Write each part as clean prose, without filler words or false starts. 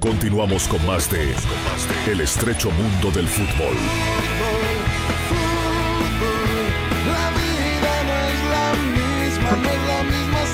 Continuamos con más de El estrecho mundo del fútbol. La vida no es la misma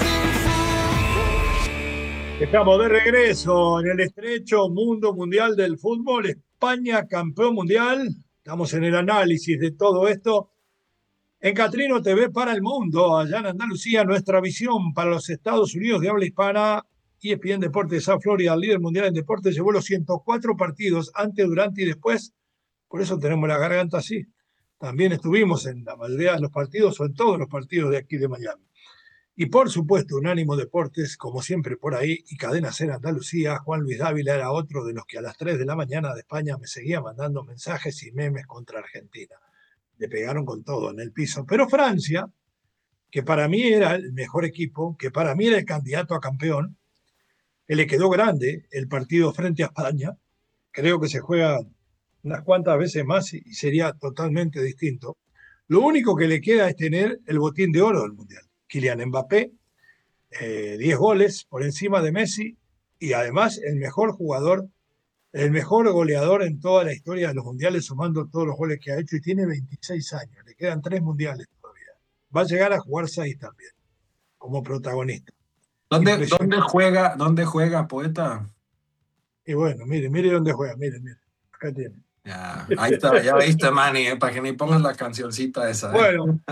sin fútbol. Estamos de regreso en el estrecho mundo mundial del fútbol. España, campeón mundial. Estamos en el análisis de todo esto. En Catrino TV para el mundo, allá en Andalucía, nuestra visión para los Estados Unidos de habla hispana. ESPN Deportes South Florida, el líder mundial en deportes, llevó los 104 partidos antes, durante y después. Por eso tenemos la garganta así. También estuvimos en la mayoría de los partidos o en todos los partidos de aquí de Miami. Y por supuesto, Unánimo Deportes, como siempre por ahí, y Cadena Ser Andalucía. Juan Luis Dávila era otro de los que a las 3 de la mañana de España me seguía mandando mensajes y memes contra Argentina. Le pegaron con todo en el piso. Pero Francia, que para mí era el mejor equipo, que para mí era el candidato a campeón, que le quedó grande el partido frente a España. Creo que se juega unas cuantas veces más y sería totalmente distinto. Lo único que le queda es tener el botín de oro del Mundial. Kylian Mbappé, 10 goles por encima de Messi y además el mejor jugador, el mejor goleador en toda la historia de los mundiales, sumando todos los goles que ha hecho, y tiene 26 años. Le quedan 3 mundiales todavía. Va a llegar a jugar 6 también, como protagonista. ¿Dónde juega, poeta? Y bueno, mire dónde juega, mire, acá tiene. Ya, ahí está, ya viste, Manny, para que ni pongas la cancioncita esa. Bueno,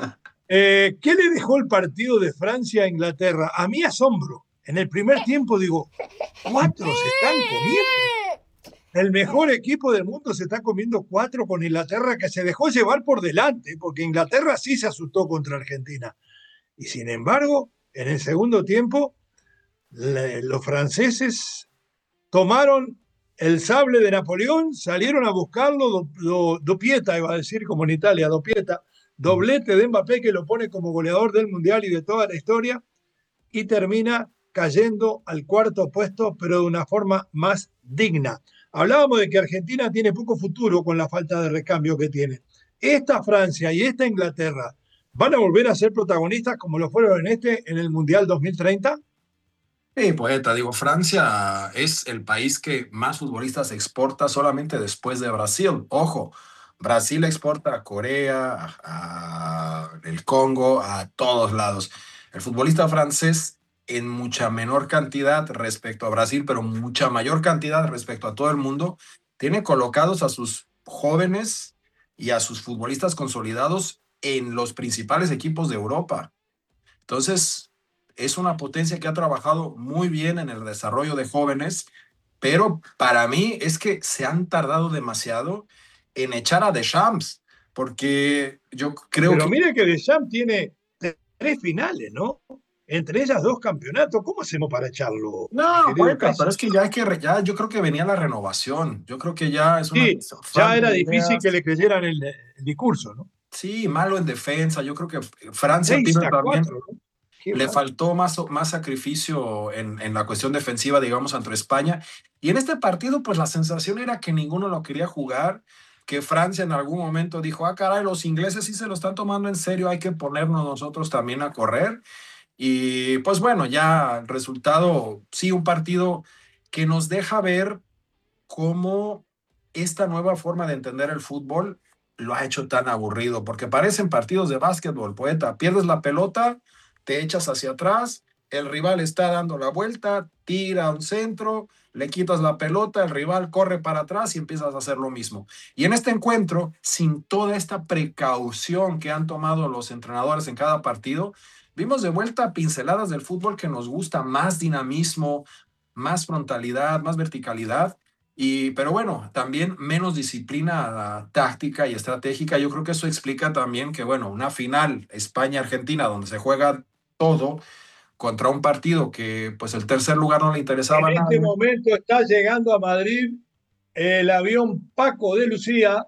¿qué le dejó el partido de Francia a Inglaterra? A mí asombro. En el primer tiempo digo, 4 se están comiendo. El mejor equipo del mundo se está comiendo 4 con Inglaterra, que se dejó llevar por delante, porque Inglaterra sí se asustó contra Argentina. Y sin embargo, en el segundo tiempo, los franceses tomaron el sable de Napoleón, salieron a buscarlo, Dopieta, iba a decir como en Italia, Dopieta, doblete de Mbappé que lo pone como goleador del Mundial y de toda la historia, y termina cayendo al cuarto puesto, pero de una forma más digna. Hablábamos de que Argentina tiene poco futuro con la falta de recambio que tiene. Esta Francia y esta Inglaterra van a volver a ser protagonistas como lo fueron en el Mundial 2030. Sí, poeta, digo, Francia es el país que más futbolistas exporta solamente después de Brasil. Ojo, Brasil exporta a Corea, a el Congo, a todos lados. El futbolista francés en mucha menor cantidad respecto a Brasil, pero mucha mayor cantidad respecto a todo el mundo, tiene colocados a sus jóvenes y a sus futbolistas consolidados en los principales equipos de Europa. Entonces, es una potencia que ha trabajado muy bien en el desarrollo de jóvenes, pero para mí es que se han tardado demasiado en echar a Deschamps, porque yo creo Pero que... mire que Deschamps tiene 3 finales, ¿no? Entre ellas 2 campeonatos. ¿Cómo hacemos para echarlo? No, poeta, pero es que yo creo que venía la renovación. Yo creo que ya es una... Sí, ya era difícil que le creyeran el discurso, ¿no? Sí, malo en defensa. Yo creo que Francia 6 tiene a también... 4, ¿no? Le faltó más sacrificio en la cuestión defensiva, digamos, ante España. Y en este partido, pues la sensación era que ninguno lo quería jugar, que Francia en algún momento dijo, caray, los ingleses sí se lo están tomando en serio, hay que ponernos nosotros también a correr. Y pues bueno, ya el resultado, sí, un partido que nos deja ver cómo esta nueva forma de entender el fútbol lo ha hecho tan aburrido, porque parecen partidos de básquetbol, poeta. Pierdes la pelota, te echas hacia atrás, el rival está dando la vuelta, tira un centro, le quitas la pelota, el rival corre para atrás y empiezas a hacer lo mismo. Y en este encuentro, sin toda esta precaución que han tomado los entrenadores en cada partido, vimos de vuelta pinceladas del fútbol que nos gusta, más dinamismo, más frontalidad, más verticalidad. Pero bueno, también menos disciplina táctica y estratégica. Yo creo que eso explica también que, bueno, una final España-Argentina donde se juega todo contra un partido que pues el tercer lugar no le interesaba a En este nadie. momento está llegando a Madrid el avión Paco de Lucía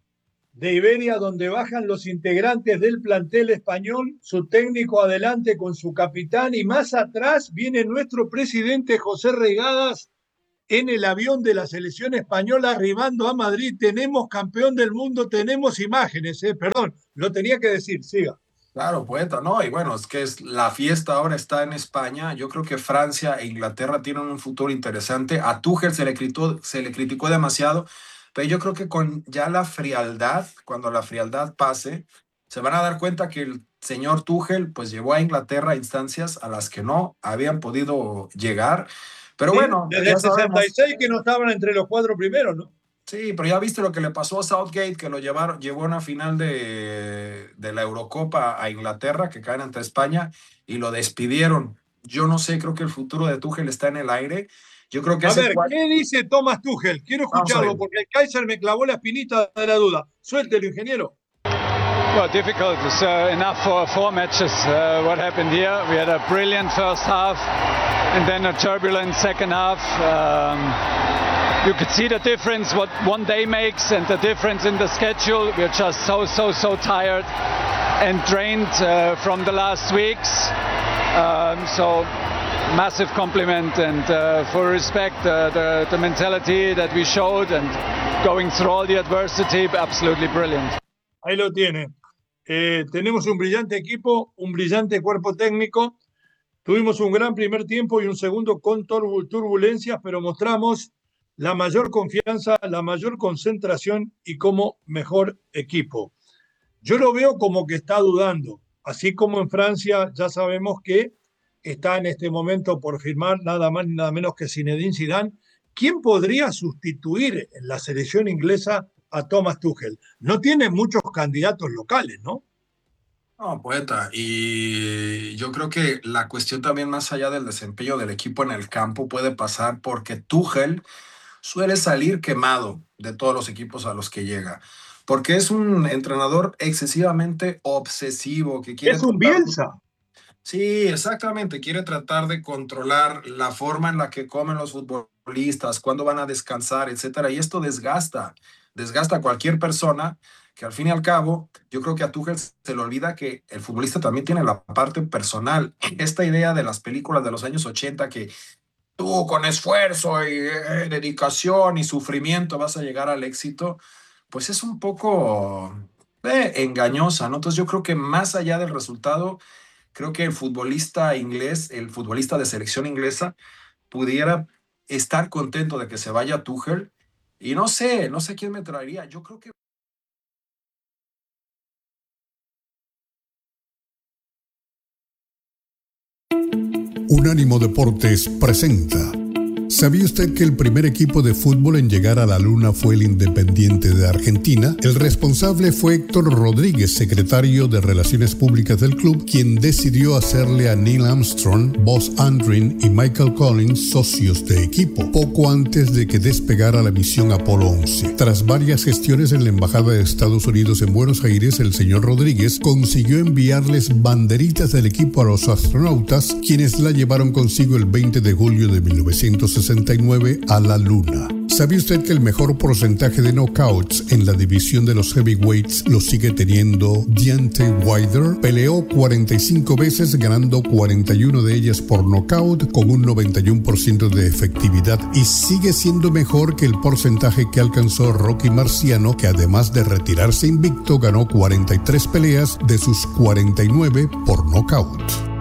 de Iberia, donde bajan los integrantes del plantel español, su técnico adelante con su capitán, y más atrás viene nuestro presidente José Reigadas en el avión de la selección española arribando a Madrid. Tenemos campeón del mundo, tenemos imágenes, perdón, lo tenía que decir, siga. Claro, poeta, ¿no? Y bueno, es que la fiesta ahora está en España. Yo creo que Francia e Inglaterra tienen un futuro interesante. A Tuchel se le criticó demasiado, pero yo creo que con ya la frialdad, cuando la frialdad pase, se van a dar cuenta que el señor Tuchel pues llevó a Inglaterra a instancias a las que no habían podido llegar. Pero Sí, bueno, desde ya el sabemos. 66 que no estaban entre los 4 primeros, ¿no? Sí, pero ya viste lo que le pasó a Southgate, que llevó a una final de la Eurocopa a Inglaterra, que caen ante España, y lo despidieron. Yo no sé, creo que el futuro de Tuchel está en el aire. Yo creo que A ese ver, cual. ¿qué dice Thomas Tuchel? Quiero Vamos a escucharlo ver. porque el Kaiser me clavó la espinita de la duda. Suéltelo, ingeniero. Well, difficult. It's enough for 4 matches. What happened here? We had a brilliant first half and then a turbulent second half. You could see the difference what one day makes and the difference in the schedule. We're just so tired and drained from the last weeks. So massive compliment and full respect, the mentality that we showed and going through all the adversity, absolutely brilliant. Ahí lo tiene. Tenemos un brillante equipo, un brillante cuerpo técnico. Tuvimos un gran primer tiempo y un segundo con turbulencias, pero mostramos la mayor confianza, la mayor concentración y como mejor equipo. Yo lo veo como que está dudando, así como en Francia ya sabemos que está en este momento por firmar nada más ni nada menos que Zinedine Zidane. ¿Quién podría sustituir en la selección inglesa a Thomas Tuchel? No tiene muchos candidatos locales, ¿no? No, poeta. Y yo creo que la cuestión también más allá del desempeño del equipo en el campo puede pasar porque Tuchel suele salir quemado de todos los equipos a los que llega. Porque es un entrenador excesivamente obsesivo que quiere Es un tratar. Bielsa. Sí, exactamente. Quiere tratar de controlar la forma en la que comen los futbolistas, cuándo van a descansar, etcétera. Y esto desgasta a cualquier persona que al fin y al cabo, yo creo que a Tuchel se le olvida que el futbolista también tiene la parte personal. Esta idea de las películas de los años 80 que tú con esfuerzo y dedicación y sufrimiento vas a llegar al éxito, pues es un poco engañosa, ¿no? Entonces yo creo que más allá del resultado, creo que el futbolista inglés, el futbolista de selección inglesa, pudiera estar contento de que se vaya Tuchel. Y no sé quién me traería. Yo creo que Unánimo Deportes presenta. ¿Sabía usted que el primer equipo de fútbol en llegar a la Luna fue el Independiente de Argentina? El responsable fue Héctor Rodríguez, secretario de Relaciones Públicas del club, quien decidió hacerle a Neil Armstrong, Buzz Aldrin y Michael Collins socios de equipo, poco antes de que despegara la misión Apolo 11. Tras varias gestiones en la Embajada de Estados Unidos en Buenos Aires, el señor Rodríguez consiguió enviarles banderitas del equipo a los astronautas, quienes la llevaron consigo el 20 de julio de 1969 a la Luna. ¿Sabe usted que el mejor porcentaje de knockouts en la división de los heavyweights lo sigue teniendo Deontay Wilder? Peleó 45 veces, ganando 41 de ellas por knockout con un 91% de efectividad, y sigue siendo mejor que el porcentaje que alcanzó Rocky Marciano, que además de retirarse invicto, ganó 43 peleas de sus 49 por knockout.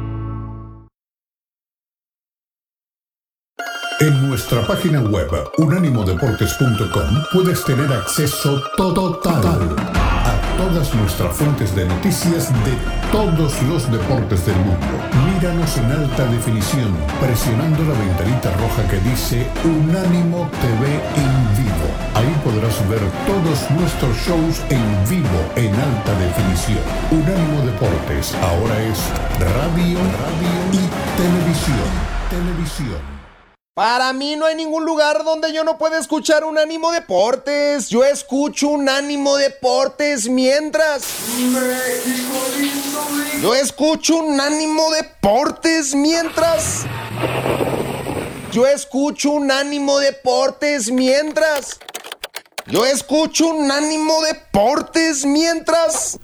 En nuestra página web, unánimodeportes.com, puedes tener acceso total a todas nuestras fuentes de noticias de todos los deportes del mundo. Míranos en alta definición, presionando la ventanita roja que dice Unánimo TV en vivo. Ahí podrás ver todos nuestros shows en vivo en alta definición. Unánimo Deportes ahora es radio y televisión. Para mí no hay ningún lugar donde yo no pueda escuchar Unánimo Deportes. Yo escucho Unánimo Deportes mientras... Yo escucho Unánimo Deportes mientras... Yo escucho Unánimo Deportes mientras... Yo escucho Unánimo Deportes mientras...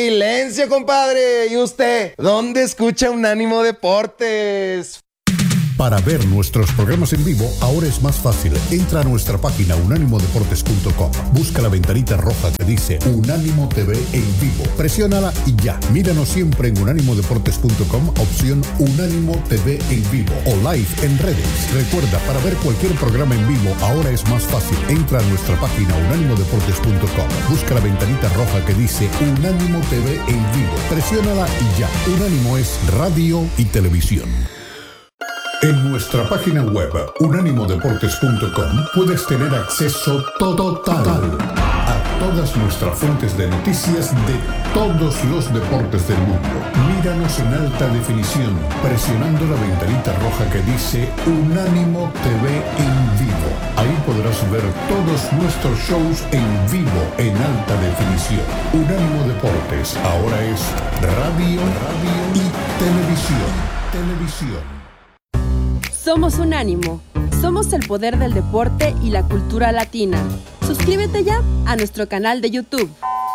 Silencio, compadre. ¿Y usted? ¿Dónde escucha Unánimo Deportes? Para ver nuestros programas en vivo, ahora es más fácil. Entra a nuestra página unánimodeportes.com. Busca la ventanita roja que dice Unánimo TV en vivo. Presiónala y ya. Míranos siempre en unánimodeportes.com, opción Unánimo TV en vivo o live en redes. Recuerda, para ver cualquier programa en vivo, ahora es más fácil. Entra a nuestra página unánimodeportes.com. Busca la ventanita roja que dice Unánimo TV en vivo. Presiónala y ya. Unánimo es radio y televisión. En nuestra página web unánimodeportes.com puedes tener acceso total a todas nuestras fuentes de noticias de todos los deportes del mundo. Míranos en alta definición presionando la ventanita roja que dice Unánimo TV en vivo. Ahí podrás ver todos nuestros shows en vivo en alta definición. Unánimo Deportes ahora es radio y televisión. Somos Unánimo. Somos el poder del deporte y la cultura latina. Suscríbete ya a nuestro canal de YouTube.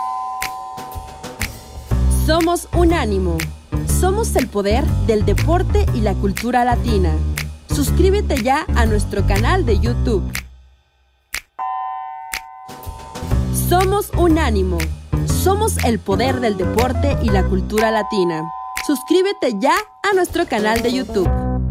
Somos Unánimo. Somos el poder del deporte y la cultura latina. Suscríbete ya a nuestro canal de YouTube. Somos Unánimo. Somos el poder del deporte y la cultura latina. Suscríbete ya a nuestro canal de YouTube.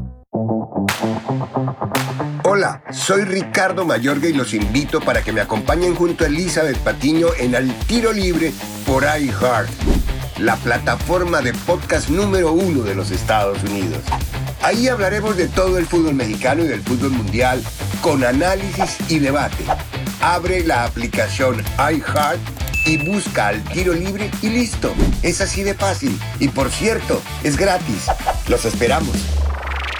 Hola, soy Ricardo Mayorga y los invito para que me acompañen junto a Elizabeth Patiño en Al Tiro Libre por iHeart, la plataforma de podcast número 1 de los Estados Unidos. Ahí hablaremos de todo el fútbol mexicano y del fútbol mundial con análisis y debate. Abre la aplicación iHeart y busca Al Tiro Libre y listo. Es así de fácil. Y por cierto, es gratis. Los esperamos.